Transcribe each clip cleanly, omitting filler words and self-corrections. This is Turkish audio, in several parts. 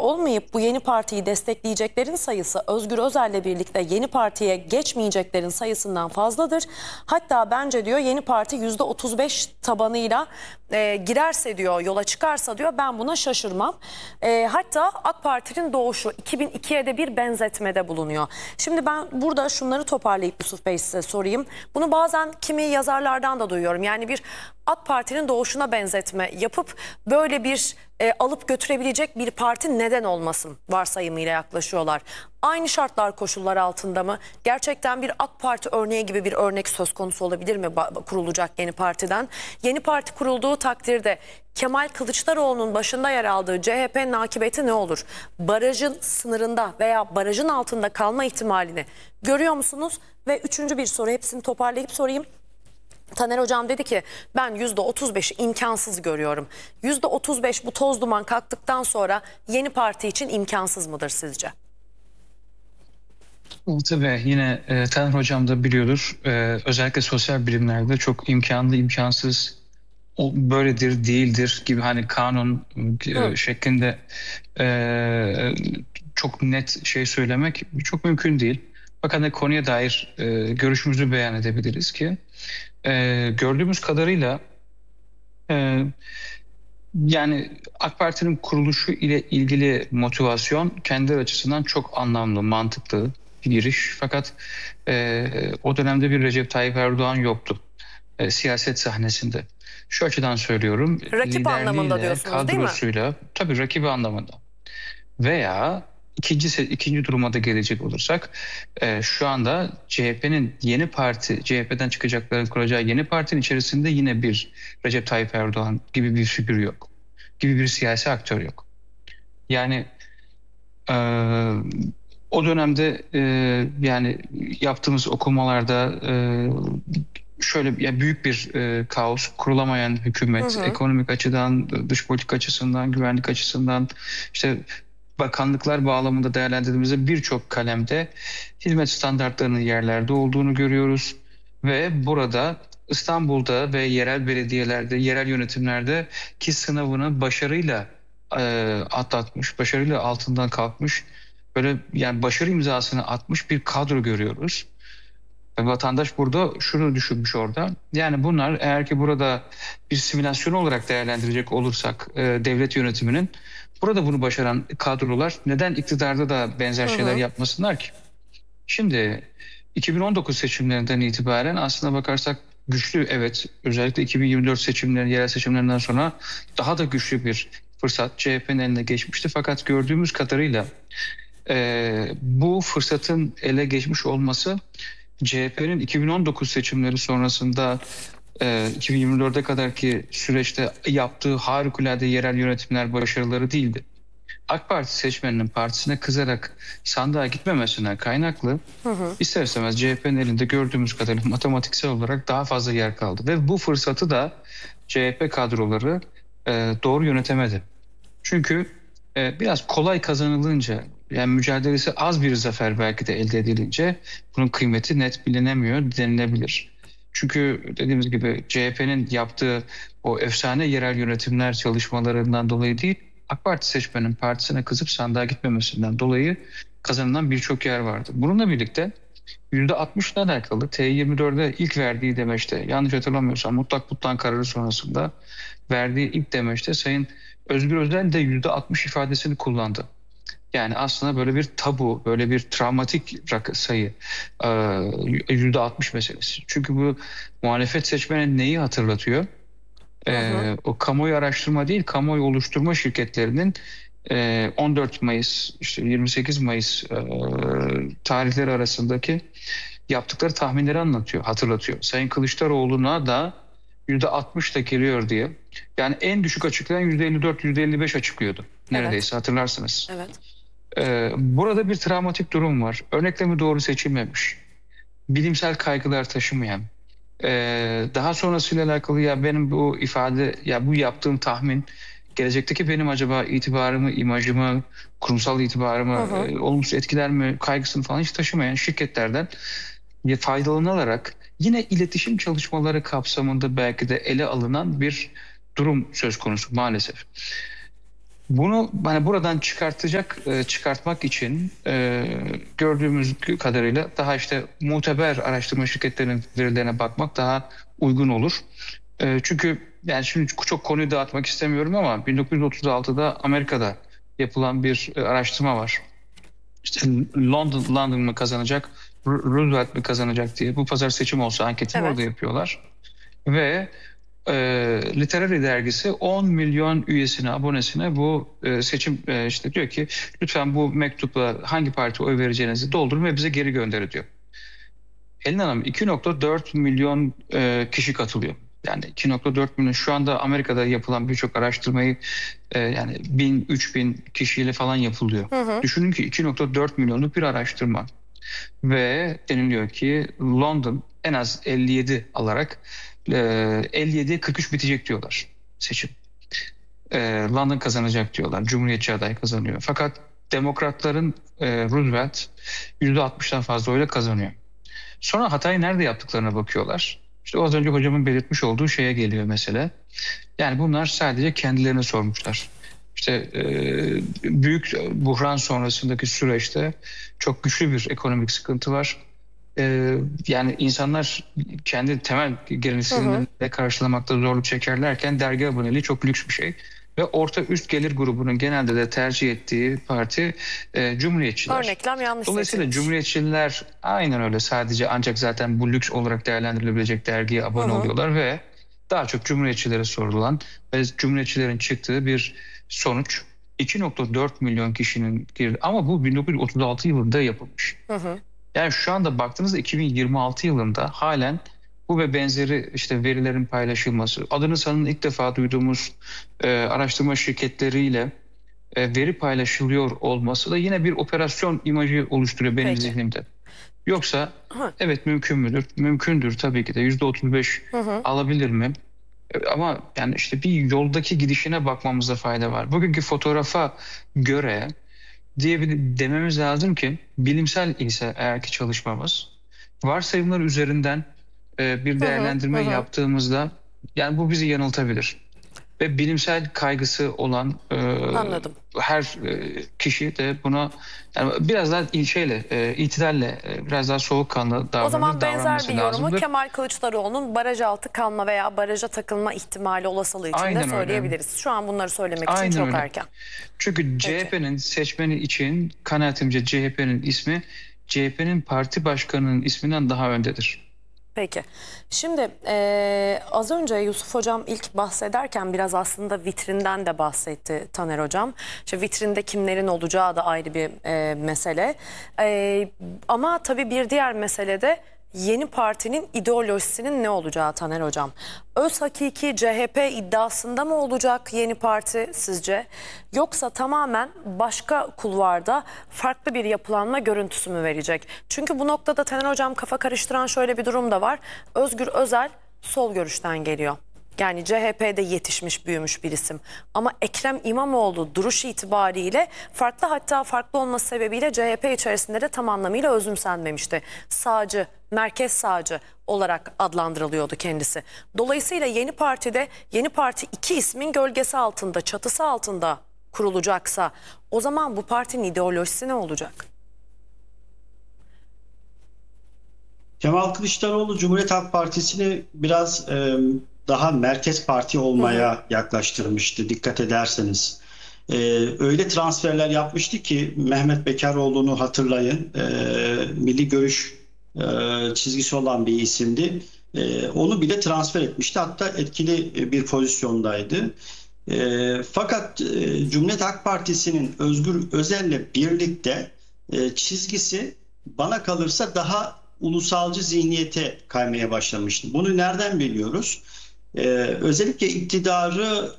olmayıp bu yeni partiyi destekleyeceklerin sayısı Özgür Özel'le birlikte yeni partiye geçmeyeceklerin sayısından fazladır. Hatta bence diyor yeni parti %35 tabanıyla girerse diyor, yola çıkarsa diyor, ben buna şaşırmam. Hatta AK Parti'nin doğuşu 2002'ye de bir benzetmede bulunuyor. Şimdi ben burada şunları toparlayıp Yusuf Bey size sorayım. Bunu bazen kimi yazarlardan da duyuyorum. Yani bir AK Parti'nin doğuşuna benzetme yapıp böyle bir alıp götürebilecek bir parti neden olmasın varsayımıyla yaklaşıyorlar. Aynı şartlar, koşullar altında mı? Gerçekten bir AK Parti örneği gibi bir örnek söz konusu olabilir mi kurulacak yeni partiden? Yeni parti kurulduğu takdirde Kemal Kılıçdaroğlu'nun başında yer aldığı CHP'nin akıbeti ne olur? Barajın sınırında veya barajın altında kalma ihtimalini görüyor musunuz? Ve üçüncü bir soru, hepsini toparlayıp sorayım. Taner Hocam dedi ki ben %35'i imkansız görüyorum. %35 bu toz duman kalktıktan sonra yeni parti için imkansız mıdır sizce? Tabii yine Taner Hocam da biliyordur. Özellikle sosyal bilimlerde çok imkanlı, imkansız, o böyledir, değildir gibi hani kanun şeklinde çok net şey söylemek çok mümkün değil. Fakat hani konuya dair görüşümüzü beyan edebiliriz ki gördüğümüz kadarıyla yani AK Parti'nin kuruluşu ile ilgili motivasyon kendi açısından çok anlamlı, mantıklı bir giriş. Fakat o dönemde bir Recep Tayyip Erdoğan yoktu siyaset sahnesinde. Şu açıdan söylüyorum. Rakip anlamında diyorsunuz değil mi? Kadrosuyla, tabii rakibi anlamında. Veya ikinci duruma da gelecek olursak şu anda CHP'nin yeni parti, CHP'den çıkacakların kuracağı yeni partinin içerisinde yine bir Recep Tayyip Erdoğan gibi bir figür yok. Gibi bir siyasi aktör yok. Yani e, o dönemde yani yaptığımız okumalarda şöyle ya büyük bir kaos, kurulamayan hükümet, ekonomik açıdan, dış politik açısından, güvenlik açısından, işte bakanlıklar bağlamında değerlendirdiğimizde birçok kalemde hizmet standartlarının yerlerde olduğunu görüyoruz ve burada İstanbul'da ve yerel belediyelerde, yerel yönetimlerde ki sınavını başarıyla atlatmış, başarıyla altından kalkmış, böyle yani başarı imzasını atmış bir kadro görüyoruz. Ve vatandaş burada şunu düşünmüş orada. Yani bunlar eğer ki burada bir simülasyon olarak değerlendirecek olursak devlet yönetiminin burada bunu başaran kadrolar neden iktidarda da benzer şeyler yapmasınlar ki? Şimdi 2019 seçimlerinden itibaren aslına bakarsak güçlü, evet, özellikle 2024 seçimleri, yerel seçimlerinden sonra daha da güçlü bir fırsat CHP'nin eline geçmişti. Fakat gördüğümüz kadarıyla bu fırsatın ele geçmiş olması CHP'nin 2019 seçimleri sonrasında 2024'e kadarki süreçte yaptığı harikulade yerel yönetimler başarıları değildi. AK Parti seçmeninin partisine kızarak sandığa gitmemesinden kaynaklı ister istemez CHP'nin elinde gördüğümüz kadarıyla matematiksel olarak daha fazla yer kaldı. Ve bu fırsatı da CHP kadroları doğru yönetemedi. Çünkü biraz kolay kazanılınca, yani mücadelesi az bir zafer belki de elde edilince bunun kıymeti net bilinemiyor denilebilir. Çünkü dediğimiz gibi CHP'nin yaptığı o efsane yerel yönetimler çalışmalarından dolayı değil, AK Parti seçmenin partisine kızıp sandığa gitmemesinden dolayı kazanılan birçok yer vardı. Bununla birlikte %60'la alakalı T24'e ilk verdiği demeçte, yanlış hatırlamıyorsam mutlak butlan kararı sonrasında verdiği ilk demeçte Sayın Özgür Özel de %60 ifadesini kullandı. Yani aslında böyle bir tabu, böyle bir travmatik sayı, %60 meselesi. Çünkü bu muhalefet seçmene neyi hatırlatıyor? O kamuoyu araştırma değil, kamuoyu oluşturma şirketlerinin 14 Mayıs, işte 28 Mayıs tarihleri arasındaki yaptıkları tahminleri anlatıyor, hatırlatıyor. Sayın Kılıçdaroğlu'na da %60 da geliyor diye. Yani en düşük açıklayan %54, %55 açıklıyordu. Neredeyse hatırlarsınız. Evet. Burada bir travmatik durum var. Örneklemi doğru seçilmemiş. Bilimsel kaygılar taşımayan. Daha sonrasıyla alakalı ya benim bu ifade, ya bu yaptığım tahmin gelecekteki benim acaba itibarımı, imajımı, kurumsal itibarımı olumsuz etkiler mi kaygısını falan hiç taşımayan şirketlerden faydalanılarak yine iletişim çalışmaları kapsamında belki de ele alınan bir durum söz konusu maalesef. Bunu hani buradan çıkartmak için gördüğümüz kadarıyla daha işte muteber araştırma şirketlerinin verilerine bakmak daha uygun olur. Çünkü yani şimdi çok konuyu dağıtmak istemiyorum ama 1936'da Amerika'da yapılan bir araştırma var. İşte London mı kazanacak, Roosevelt mi kazanacak diye. Bu pazar seçim olsa anketini Evet. orada yapıyorlar. Ve Literary dergisi 10 milyon üyesine, abonesine bu seçim işte diyor ki lütfen bu mektupla hangi partiye oy vereceğinizi doldurun ve bize geri gönderin diyor. Elin Hanım 2,4 milyon kişi katılıyor. Yani 2,4 milyon şu anda Amerika'da yapılan birçok araştırmayı yani 1000, 3000 kişiyle falan yapılıyor. Düşünün ki 2,4 milyonluk bir araştırma. Ve deniliyor ki London en az 57 alarak 57'ye 43 bitecek diyorlar seçim. London kazanacak diyorlar. Cumhuriyetçi aday kazanıyor. Fakat Demokratların Roosevelt %60'dan fazla oyla kazanıyor. Sonra hatayı nerede yaptıklarına bakıyorlar. İşte az önce hocamın belirtmiş olduğu şeye geliyor mesele. Yani bunlar sadece kendilerine sormuşlar. İşte büyük buhran sonrasındaki süreçte çok güçlü bir ekonomik sıkıntı var. Yani insanlar kendi temel gereksinimlerini de karşılamakta zorluk çekerlerken dergi aboneliği çok lüks bir şey. Ve orta üst gelir grubunun genelde de tercih ettiği parti Cumhuriyetçiler. Örneklem yanlış Dolayısıyla seçilmiş. Cumhuriyetçiler aynen öyle sadece ancak zaten bu lüks olarak değerlendirilebilecek dergiye abone oluyorlar ve daha çok Cumhuriyetçilere sorulan ve Cumhuriyetçilerin çıktığı bir sonuç 2,4 milyon kişinin girdi. Ama bu 1936 yılında yapılmış. Yani şu anda baktığınızda 2026 yılında halen bu ve benzeri işte verilerin paylaşılması, adını sanın ilk defa duyduğumuz araştırma şirketleriyle veri paylaşılıyor olması da yine bir operasyon imajı oluşturuyor benim Peki. zihnimde. Yoksa evet mümkün müdür? Mümkündür tabii ki de %35 alabilir mi? Ama yani işte bir yoldaki gidişine bakmamızda fayda var. Bugünkü fotoğrafa göre dememiz lazım ki bilimsel ise eğer ki çalışmamız varsayımlar üzerinden bir değerlendirme yaptığımızda yani bu bizi yanıltabilir. Ve bilimsel kaygısı olan Anladım. her kişi de buna yani biraz daha itidalle, biraz daha soğukkanlı O zaman benzer davranması bir yorumu lazımdır. Kemal Kılıçdaroğlu'nun baraj altı kalma veya baraja takılma ihtimali olasılığı için de Aynen öyle. söyleyebiliriz. Şu an bunları söylemek için Aynen çok öyle. erken. Çünkü CHP'nin seçmeni için kanaatimce CHP'nin ismi CHP'nin parti başkanının isminden daha öndedir. Peki. Şimdi az önce Yusuf Hocam ilk bahsederken biraz aslında vitrinden de bahsetti Taner Hocam. İşte vitrinde kimlerin olacağı da ayrı bir mesele. Ama tabii bir diğer mesele de yeni partinin ideolojisinin ne olacağı Taner Hocam. Öz hakiki CHP iddiasında mı olacak yeni parti sizce? Yoksa tamamen başka kulvarda farklı bir yapılanma görüntüsü mü verecek? Çünkü bu noktada Taner Hocam kafa karıştıran şöyle bir durum da var. Özgür Özel sol görüşten geliyor. Yani CHP'de yetişmiş, büyümüş bir isim. Ama Ekrem İmamoğlu duruş itibariyle farklı, hatta farklı olması sebebiyle CHP içerisinde de tam anlamıyla özümsenmemişti. Sağcı, merkez sağcı olarak adlandırılıyordu kendisi. Dolayısıyla yeni parti iki ismin gölgesi altında, çatısı altında kurulacaksa o zaman bu partinin ideolojisi ne olacak? Kemal Kılıçdaroğlu Cumhuriyet Halk Partisi'ni biraz daha merkez parti olmaya yaklaştırmıştı dikkat ederseniz. Öyle transferler yapmıştı ki Mehmet Bekaroğlu'nu hatırlayın. Milli görüş çizgisi olan bir isimdi. Onu bile transfer etmişti. Hatta etkili bir pozisyondaydı. Fakat Cumhuriyet Halk Partisi'nin Özgür Özel'le birlikte çizgisi bana kalırsa daha ulusalcı zihniyete kaymaya başlamıştı. Bunu nereden biliyoruz? Özellikle iktidarı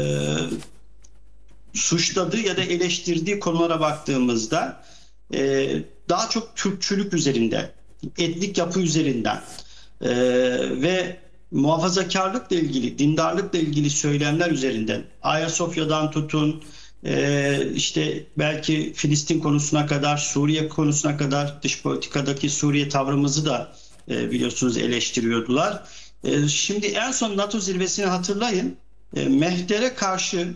suçladığı ya da eleştirdiği konulara baktığımızda daha çok Türkçülük üzerinden, etnik yapı üzerinden ve muhafazakarlıkla ilgili, dindarlıkla ilgili söylemler üzerinden Ayasofya'dan tutun, işte belki Filistin konusuna kadar, Suriye konusuna kadar dış politikadaki Suriye tavrımızı da biliyorsunuz eleştiriyordular. Şimdi en son NATO zirvesini hatırlayın. Mehter'e karşı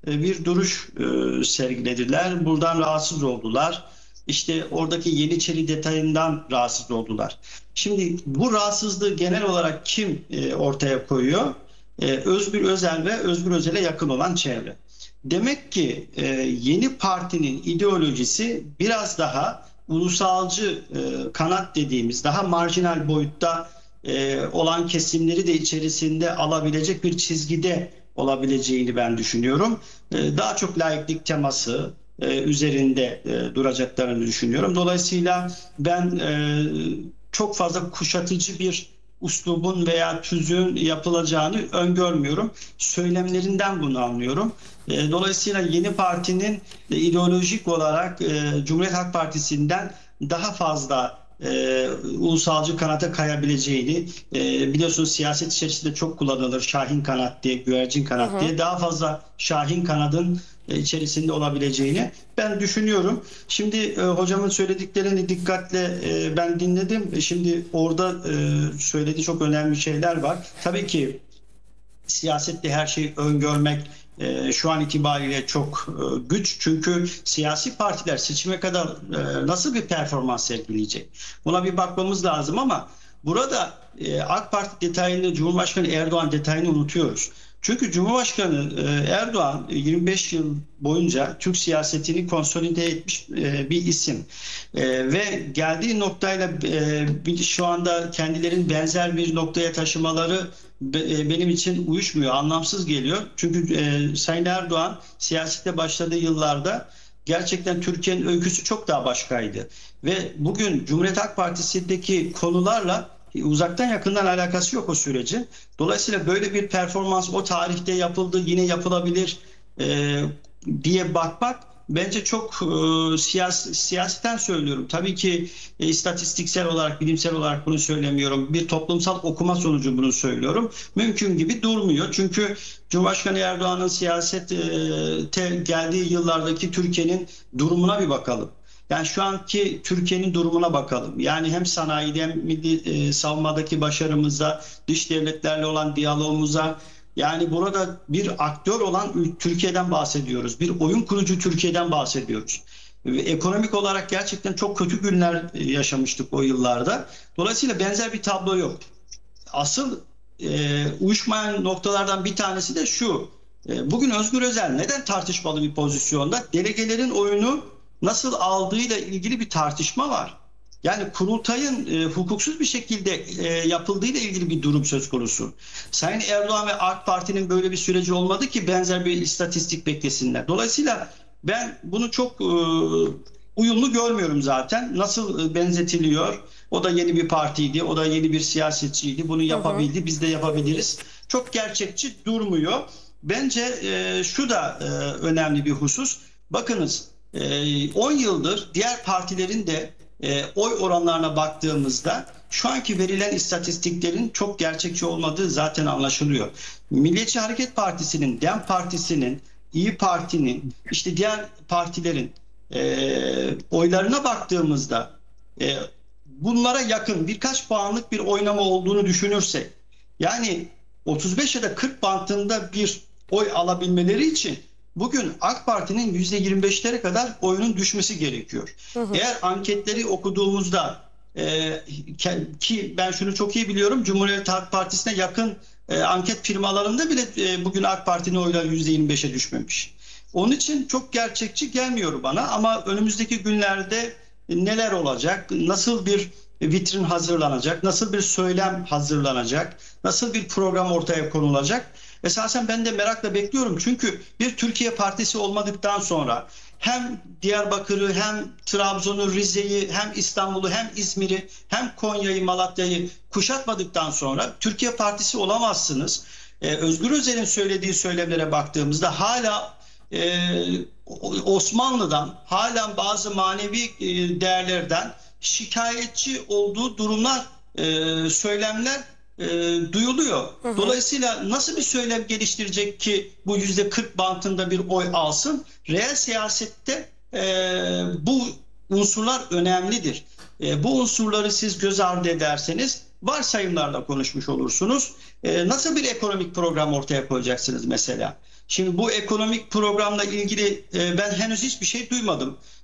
bir duruş sergilediler. Buradan rahatsız oldular. İşte oradaki Yeniçeri detayından rahatsız oldular. Şimdi bu rahatsızlığı genel olarak kim ortaya koyuyor? Özgür Özel ve Özgür Özel'e yakın olan çevre. Demek ki yeni partinin ideolojisi biraz daha ulusalcı kanat dediğimiz, daha marjinal boyutta olan kesimleri de içerisinde alabilecek bir çizgide olabileceğini ben düşünüyorum. Daha çok laiklik teması üzerinde duracaklarını düşünüyorum. Dolayısıyla ben çok fazla kuşatıcı bir üslubun veya tüzüğün yapılacağını öngörmüyorum. Söylemlerinden bunu anlıyorum. Dolayısıyla yeni partinin ideolojik olarak Cumhuriyet Halk Partisi'nden daha fazla ulusalcı kanata kayabileceğini, biliyorsunuz siyaset içerisinde çok kullanılır Şahin kanat diye, güvercin kanat diye, daha fazla Şahin kanadın içerisinde olabileceğini ben düşünüyorum. Şimdi hocamın söylediklerini dikkatle ben dinledim. Şimdi orada söylediği çok önemli şeyler var. Tabii ki siyasette her şeyi öngörmek şu an itibariyle çok güç. Çünkü siyasi partiler seçime kadar nasıl bir performans sergileyecek? Buna bir bakmamız lazım ama burada AK Parti detayını, Cumhurbaşkanı Erdoğan detayını unutuyoruz. Çünkü Cumhurbaşkanı Erdoğan 25 yıl boyunca Türk siyasetini konsolide etmiş bir isim. Ve geldiği noktayla şu anda kendilerini benzer bir noktaya taşımaları benim için uyuşmuyor, anlamsız geliyor. Çünkü Sayın Erdoğan siyasete başladığı yıllarda gerçekten Türkiye'nin öyküsü çok daha başkaydı. Ve bugün Cumhuriyet Halk Partisi'ndeki konularla uzaktan yakından alakası yok o sürecin. Dolayısıyla böyle bir performans o tarihte yapıldı, yine yapılabilir diye bakmak bence çok siyaseten söylüyorum. Tabii ki istatistiksel olarak, bilimsel olarak bunu söylemiyorum. Bir toplumsal okuma sonucu bunu söylüyorum. Mümkün gibi durmuyor. Çünkü Cumhurbaşkanı Erdoğan'ın siyasete geldiği yıllardaki Türkiye'nin durumuna bir bakalım. Yani şu anki Türkiye'nin durumuna bakalım. Yani hem sanayide hem milli savunmadaki başarımıza, dış devletlerle olan diyalogumuza, yani burada bir aktör olan Türkiye'den bahsediyoruz. Bir oyun kurucu Türkiye'den bahsediyoruz. Ve ekonomik olarak gerçekten çok kötü günler yaşamıştık o yıllarda. Dolayısıyla benzer bir tablo yok. Asıl uyuşmayan noktalardan bir tanesi de şu. Bugün Özgür Özel neden tartışmalı bir pozisyonda? Delegelerin oyunu nasıl aldığıyla ilgili bir tartışma var. Yani kurultayın hukuksuz bir şekilde yapıldığıyla ilgili bir durum söz konusu. Sayın Erdoğan ve AK Parti'nin böyle bir süreci olmadı ki benzer bir istatistik beklesinler. Dolayısıyla ben bunu çok uyumlu görmüyorum zaten. Nasıl benzetiliyor? O da yeni bir partiydi, o da yeni bir siyasetçiydi. Bunu yapabildi, biz de yapabiliriz. Çok gerçekçi durmuyor. Bence şu da önemli bir husus. Bakınız, 10 yıldır diğer partilerin de oy oranlarına baktığımızda şu anki verilen istatistiklerin çok gerçekçi olmadığı zaten anlaşılıyor. Milliyetçi Hareket Partisi'nin, DEM Partisi'nin, İYİ Parti'nin, işte diğer partilerin oylarına baktığımızda bunlara yakın birkaç puanlık bir oynama olduğunu düşünürsek, yani 35 ya da 40 bantında bir oy alabilmeleri için bugün AK Parti'nin %25'lere kadar oyunun düşmesi gerekiyor. Eğer anketleri okuduğumuzda ki ben şunu çok iyi biliyorum, Cumhuriyet Halk Partisi'ne yakın anket firmalarında bile bugün AK Parti'nin oyları %25'e düşmemiş. Onun için çok gerçekçi gelmiyor bana ama önümüzdeki günlerde neler olacak, nasıl bir vitrin hazırlanacak, nasıl bir söylem hazırlanacak, nasıl bir program ortaya konulacak? Esasen ben de merakla bekliyorum. Çünkü bir Türkiye Partisi olmadıktan sonra hem Diyarbakır'ı hem Trabzon'u, Rize'yi hem İstanbul'u hem İzmir'i hem Konya'yı, Malatya'yı kuşatmadıktan sonra Türkiye Partisi olamazsınız. Özgür Özel'in söylediği söylemlere baktığımızda hala Osmanlı'dan, hala bazı manevi değerlerden şikayetçi olduğu durumlar, söylemler duyuluyor. Dolayısıyla nasıl bir söylem geliştirecek ki bu %40 bantında bir oy alsın? Reel siyasette bu unsurlar önemlidir. Bu unsurları siz göz ardı ederseniz varsayımlarla konuşmuş olursunuz. Nasıl bir ekonomik program ortaya koyacaksınız mesela? Şimdi bu ekonomik programla ilgili ben henüz hiçbir şey duymadım.